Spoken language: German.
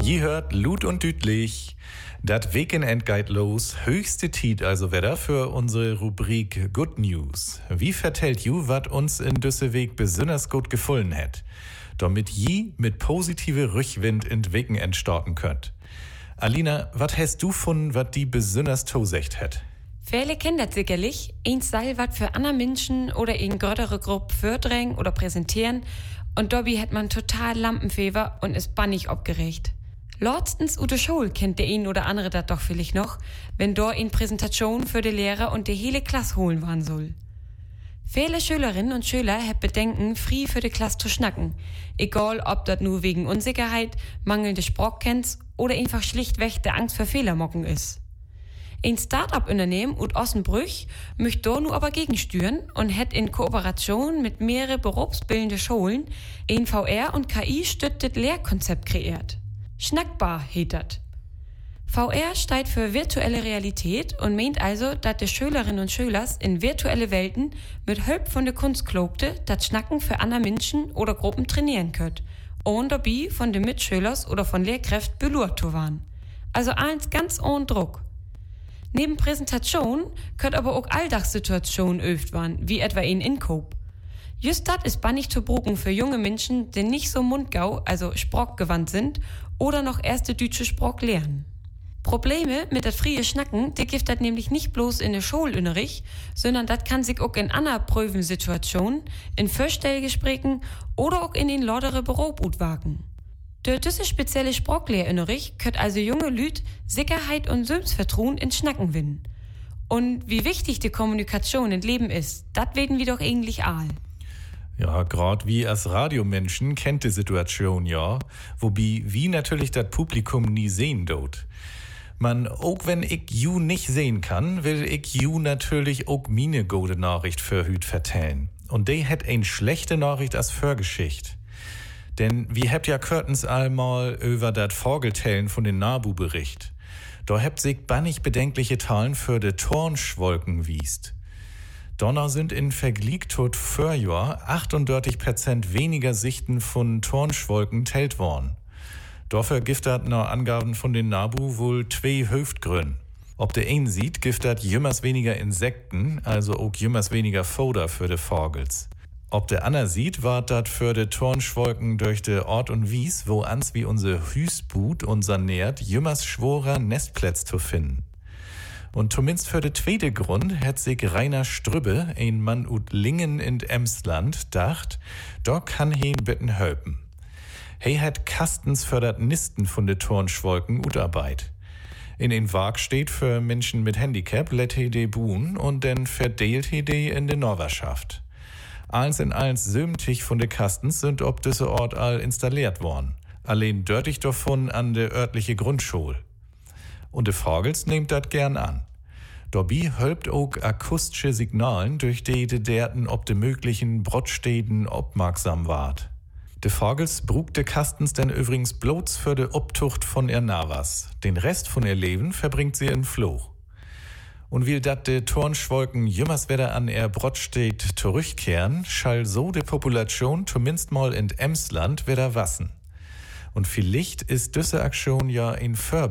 Je hört Lut und Dütlich. Dat Weekend geht los. Höchste Tiet also wieder für unsere Rubrik Good News. Wie vertellt ju, wat uns in düsse Weg besonders gut gefallen hat, damit je mit positive Rückwind in Weekend starten könnt. Alina, wat hast du von, wat die besonders tosecht hat? Viele kennen das sicherlich, ein Seil wat für andere Menschen oder in größere Gruppe fördern oder präsentieren und dabei hat man total Lampenfieber und ist bannig abgeregt. Letztens Ute Schul kennt der ein oder andere das doch vielleicht noch, wenn da in Präsentation für die Lehrer und die hele Klasse holen waren soll. Viele Schülerinnen und Schüler haben Bedenken, frei für die Klasse zu schnacken. Egal, ob das nur wegen Unsicherheit, mangelnde Sprachkenntnis oder einfach schlichtweg der Angst vor Fehlermocken ist. Ein Start-up-Unternehmen ut Ossenbrüch möchte da nur aber gegensteuern und hat in Kooperation mit mehreren berufsbildenden Schulen ein VR- und KI-stütztes Lehrkonzept kreiert. Schnackbar heet dat. VR steht für virtuelle Realität und meint also, dass die Schülerinnen und Schüler in virtuelle Welten mit Hilfe von der Kunstklokte das Schnacken für andere Menschen oder Gruppen trainieren könnt, ohne dabei von den Mitschülern oder von Lehrkräften belurt zu werden. Also eins ganz ohne Druck. Neben Präsentation könnt aber auch Alltagssituationen öft werden, wie etwa in Inkoop. Just das ist bannig zu brugen für junge Menschen, die nicht so mundgau, also sprachgewandt sind oder noch erste deutsche Sprach lernen. Probleme mit das frie Schnacken, die gibt das nämlich nicht bloß in der Schulunterricht, sondern das kann sich auch in anderen Prüfensituationen, in Vorstellgesprächen oder auch in den lodere Beruf utwagen. Durch diese spezielle Sprachlehrunterricht könnt also junge Lüd Sicherheit und Selbstvertrauen in Schnacken gewinnen. Und wie wichtig die Kommunikation im Leben ist, das weten wir doch eigentlich all. Ja, grad wie als Radiomenschen kennt die Situation ja, wobei wie natürlich das Publikum nie sehen dort. Man, auch wenn ich ju nicht sehen kann, will ich ju natürlich auch meine gute Nachricht für Hüt vertellen. Und die hat eine schlechte Nachricht als Vorgeschichte. Denn wir habt ja Curtains einmal über das Vogeltellen von den NABU bericht. Da habt sich bannig bedenkliche Zahlen für de Tornschwolken wiest. Donner sind in Vergleich tot Vorjahr 38% weniger Sichten von Tornschwolken tellt worden. Dafür gibt das nach Angaben von den NABU wohl 2 Hauptgründe. Ob der einen sieht, gibt das jümmers weniger Insekten, also auch jümmers weniger Futter für de Vogels. Ob der Anna sieht, war dat für de Tornschwolken durch de Ort und Wies, wo ans wie unser Hüsbut unser nährt, jümmers schworer Nestplätz zu finden. Und zumindest für de zweite Grund hat sich Rainer Strübbe, ein Mann ut Lingen in Emsland, dacht, da kann he bitten helpen. He hat Kastens für dat Nisten von de Tornschwolken utarbeit. In den Wag steht für Menschen mit Handicap, let he de buhen und dann verdeelt he de in de Norwerschaft. Eins in eins sömtig von de Kastens sind ob diese Ort all installiert worden. Allein dörtig davon an de örtliche Grundschule. Und de Vogels nehmt dat gern an. Dabei hölpt auch akustische Signalen, durch die de derten ob de möglichen Brotstäden aufmerksam ward. De Vogels brugt de Kastens denn übrigens bloß für de Obtucht von ihr Navas. Den Rest von ihr Leben verbringt sie in Floch. Und weil dat de Tornschwolken jümmers wieder an er Brotstedt zurückkehren, schall so de Population zumindest mal in Emsland wieder wassen. Und vielleicht ist diese Aktion ja ein Vorbild